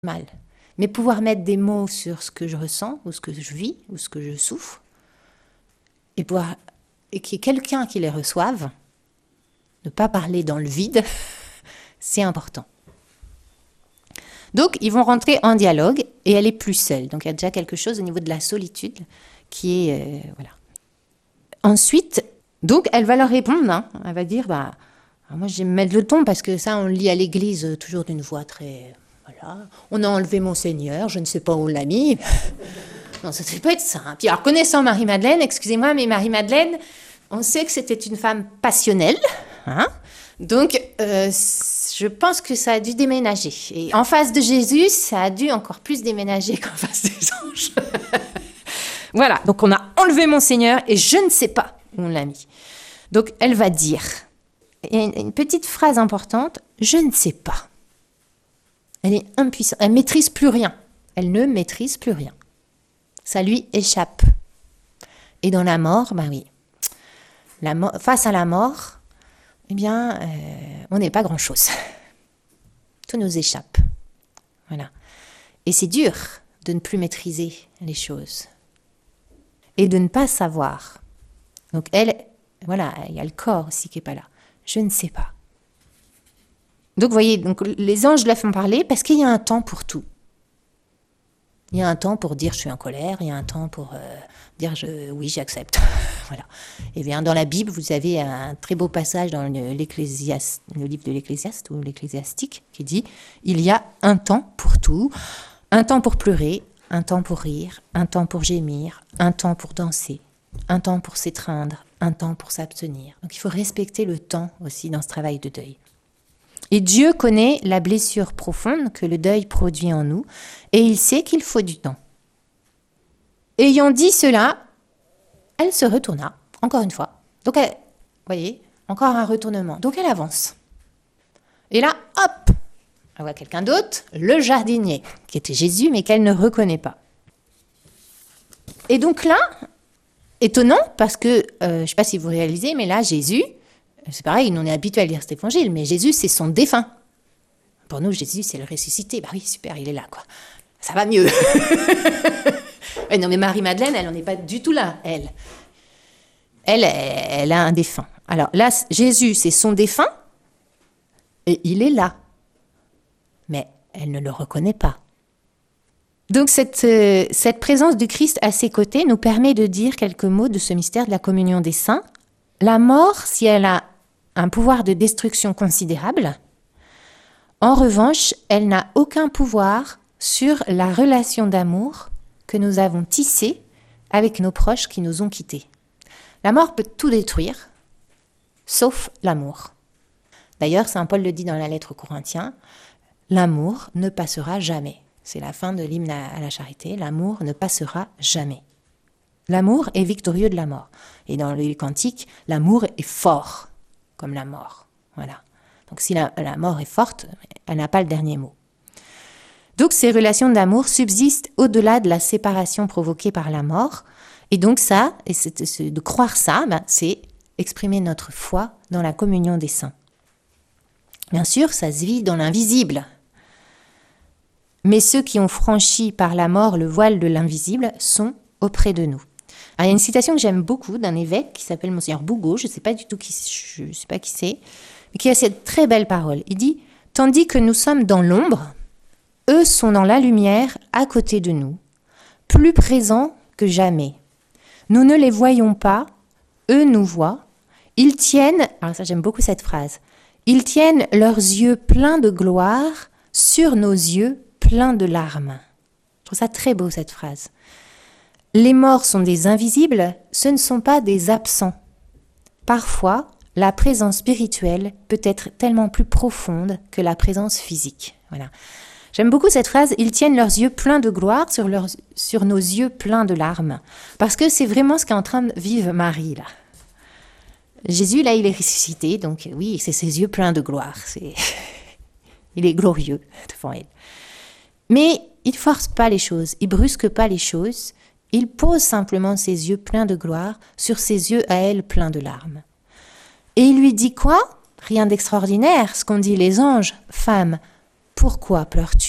mal. Mais pouvoir mettre des mots sur ce que je ressens, ou ce que je vis, ou ce que je souffre, et qu'il y ait quelqu'un qui les reçoive, ne pas parler dans le vide, c'est important. Donc, ils vont rentrer en dialogue, et elle est plus seule. Donc, il y a déjà quelque chose au niveau de la solitude qui est... voilà. Ensuite, donc, elle va leur répondre, hein. Elle va dire, moi, je vais me mettre le ton, parce que ça, on le lit à l'église toujours d'une voix très... Voilà. On a enlevé mon Seigneur, je ne sais pas où on l'a mis. Non, ça ne peut être ça. Hein. Puis, alors, connaissant Marie-Madeleine, excusez-moi, mais Marie-Madeleine, on sait que c'était une femme passionnelle, hein. Donc, je pense que ça a dû déménager. Et en face de Jésus, ça a dû encore plus déménager qu'en face des anges. Voilà, donc on a enlevé mon Seigneur et je ne sais pas où on l'a mis. Donc, elle va dire, et une petite phrase importante, je ne sais pas. Elle est impuissante, elle ne maîtrise plus rien. Elle ne maîtrise plus rien. Ça lui échappe. Et dans la mort, oui. Face à la mort, eh bien, on n'est pas grand-chose. Tout nous échappe. Voilà. Et c'est dur de ne plus maîtriser les choses. Et de ne pas savoir. Donc elle, voilà, il y a le corps aussi qui n'est pas là. Je ne sais pas. Donc vous voyez, donc, les anges la font parler parce qu'il y a un temps pour tout. Il y a un temps pour dire je suis en colère, il y a un temps pour dire oui, j'accepte. Voilà. Et bien dans la Bible, vous avez un très beau passage dans le livre de l'Ecclésiaste ou l'Ecclésiastique qui dit il y a un temps pour tout, un temps pour pleurer, un temps pour rire, un temps pour gémir, un temps pour danser, un temps pour s'étreindre, un temps pour s'abstenir. Donc il faut respecter le temps aussi dans ce travail de deuil. Et Dieu connaît la blessure profonde que le deuil produit en nous, et il sait qu'il faut du temps. Ayant dit cela, elle se retourna, encore une fois. Donc, vous voyez, encore un retournement. Donc, elle avance. Et là, hop, elle voit quelqu'un d'autre, le jardinier, qui était Jésus, mais qu'elle ne reconnaît pas. Et donc là, étonnant, parce que, je ne sais pas si vous réalisez, mais là, Jésus... C'est pareil, on est habitué à lire cet évangile, mais Jésus, c'est son défunt. Pour nous, Jésus, c'est le ressuscité. Oui, super, il est là, quoi. Ça va mieux. Ouais, non, mais Marie-Madeleine, elle n'en est pas du tout là, elle. Elle a un défunt. Alors là, Jésus, c'est son défunt, et il est là. Mais elle ne le reconnaît pas. Donc cette présence du Christ à ses côtés nous permet de dire quelques mots de ce mystère de la communion des saints. La mort, si elle a un pouvoir de destruction considérable, en revanche, elle n'a aucun pouvoir sur la relation d'amour que nous avons tissée avec nos proches qui nous ont quittés. La mort peut tout détruire, sauf l'amour. D'ailleurs, saint Paul le dit dans la lettre aux Corinthiens, l'amour ne passera jamais. C'est la fin de l'hymne à la charité, l'amour ne passera jamais. L'amour est victorieux de la mort. Et dans les cantiques, l'amour est fort, comme la mort. Voilà. Donc si la mort est forte, elle n'a pas le dernier mot. Donc ces relations d'amour subsistent au-delà de la séparation provoquée par la mort. Et donc ça, de croire ça, c'est exprimer notre foi dans la communion des saints. Bien sûr, ça se vit dans l'invisible. Mais ceux qui ont franchi par la mort le voile de l'invisible sont auprès de nous. Alors, il y a une citation que j'aime beaucoup d'un évêque qui s'appelle Monseigneur Bougaud, je ne sais pas du tout qui c'est, mais qui a cette très belle parole. Il dit « Tandis que nous sommes dans l'ombre, eux sont dans la lumière à côté de nous, plus présents que jamais. Nous ne les voyons pas, eux nous voient. Ils tiennent, alors ça j'aime beaucoup cette phrase, ils tiennent leurs yeux pleins de gloire sur nos yeux pleins de larmes. » Je trouve ça très beau cette phrase. Les morts sont des invisibles, ce ne sont pas des absents. Parfois, la présence spirituelle peut être tellement plus profonde que la présence physique. Voilà. J'aime beaucoup cette phrase, ils tiennent leurs yeux pleins de gloire sur nos yeux pleins de larmes. Parce que c'est vraiment ce qu'est en train de vivre Marie, là. Jésus, là, il est ressuscité, donc oui, c'est ses yeux pleins de gloire. Il est glorieux devant elle. Mais il ne force pas les choses, il ne brusque pas les choses. Il pose simplement ses yeux pleins de gloire sur ses yeux à elle pleins de larmes. Et il lui dit quoi ? Rien d'extraordinaire, ce qu'ont dit les anges. « Femme, pourquoi pleures-tu ?